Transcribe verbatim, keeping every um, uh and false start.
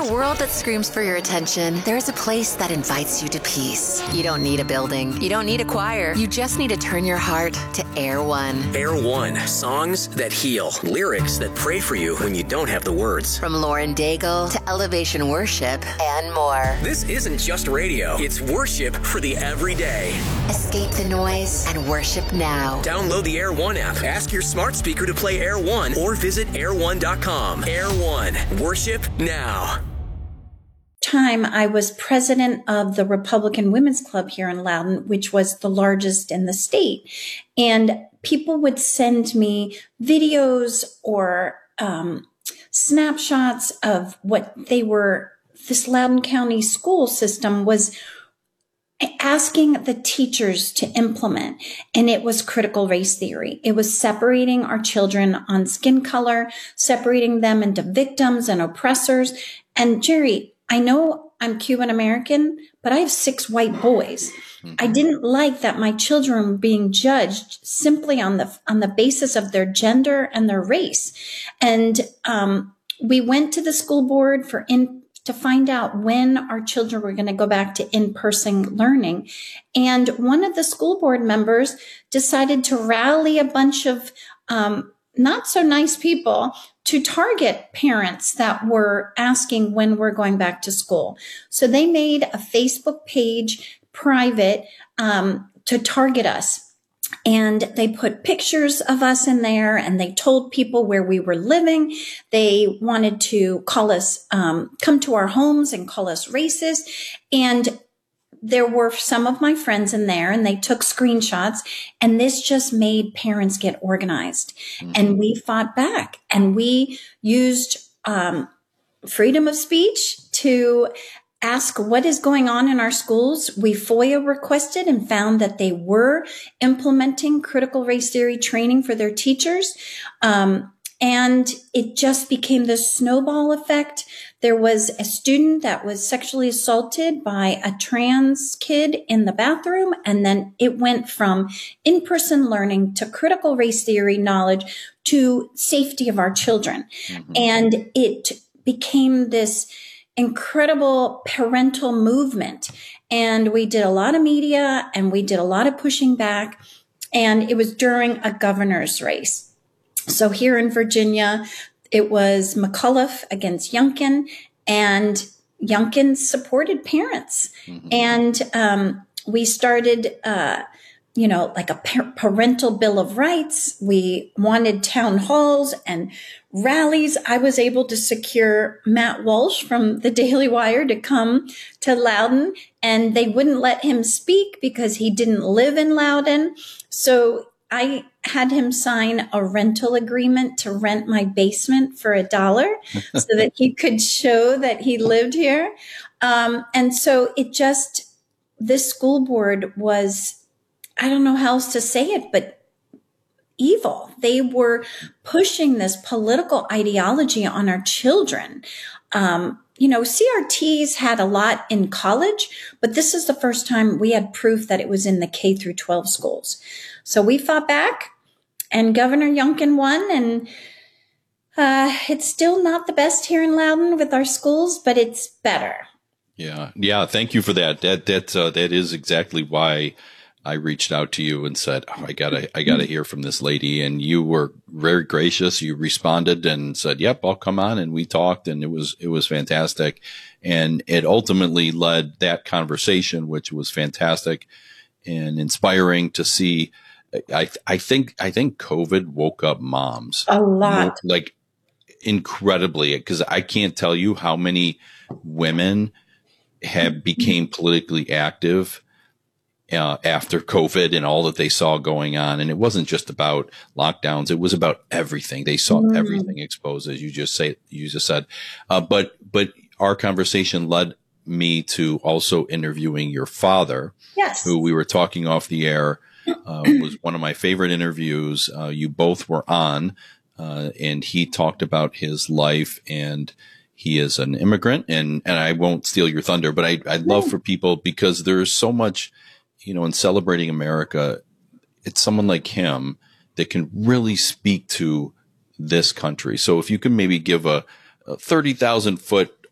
a world that screams for your attention, there's a place that invites you to peace. You don't need a building. You don't need a choir. You just need to turn your heart to Air One. Air One. Songs that heal. Lyrics that pray for you when you don't have the words. From Lauren Daigle to Elevation Worship and more. This isn't just radio. It's worship for the everyday. Escape the noise and worship now. Download the Air One app. Ask your smart speaker to play Air One or visit air one dot com. Air One. Worship now. Time I was president of the Republican Women's Club here in Loudon, which was the largest in the state. And people would send me videos or um, snapshots of what they were, this Loudoun County school system was asking the teachers to implement, and it was critical race theory. It was separating our children on skin color, separating them into victims and oppressors. And Jerry, I know I'm Cuban American, but I have six white boys. Mm-hmm. I didn't like that my children were being judged simply on the on the basis of their gender and their race. And um, we went to the school board for in to find out when our children were going to go back to in-person learning. And one of the school board members decided to rally a bunch of um, not so nice people to target parents that were asking when we're going back to school. So they made a Facebook page private um, to target us. And they put pictures of us in there, and they told people where we were living. They wanted to call us, um, come to our homes and call us racist. And there were some of my friends in there, and they took screenshots, and this just made parents get organized. Mm-hmm. And we fought back, and we used um, freedom of speech to ask what is going on in our schools. We FOIA requested and found that they were implementing critical race theory training for their teachers. Um, and it just became this snowball effect. There was a student that was sexually assaulted by a trans kid in the bathroom. And then it went from in-person learning to critical race theory knowledge to safety of our children. Mm-hmm. And it became this incredible parental movement. And we did a lot of media, and we did a lot of pushing back. And it was during a governor's race. So here in Virginia, it was McAuliffe against Youngkin, and Youngkin supported parents. Mm-hmm. And um, we started, uh, you know, like a par- parental bill of rights. We wanted town halls and rallies. I was able to secure Matt Walsh from the Daily Wire to come to Loudon, and they wouldn't let him speak because he didn't live in Loudon. So I had him sign a rental agreement to rent my basement for a dollar so that he could show that he lived here. Um, and so it just, this school board was, I don't know how else to say it, but evil. They were pushing this political ideology on our children. Um, you know, C R Ts had a lot in college, but this is the first time we had proof that it was in the K through twelve schools. So we fought back, and Governor Youngkin won, and uh, it's still not the best here in Loudon with our schools, but it's better. Yeah. Yeah. Thank you for that. That, that, uh, that is exactly why I reached out to you and said, oh, I gotta, I gotta hear from this lady. And you were very gracious. You responded and said, yep, I'll come on. And we talked, and it was, it was fantastic. And it ultimately led that conversation, which was fantastic and inspiring to see. I, I think, I think COVID woke up moms a lot, like incredibly, because I can't tell you how many women have became politically active Uh, after COVID and all that they saw going on. And it wasn't just about lockdowns. It was about everything. They saw mm. everything exposed, as you just say, you just said. Uh, but, but our conversation led me to also interviewing your father, yes, who we were talking off the air, uh, was one of my favorite interviews. Uh, you both were on, uh, and he talked about his life, and he is an immigrant, and, and I won't steal your thunder, but I, I'd love for people, because there's so much, you know, in celebrating America, it's someone like him that can really speak to this country. So if you can maybe give a, a thirty thousand foot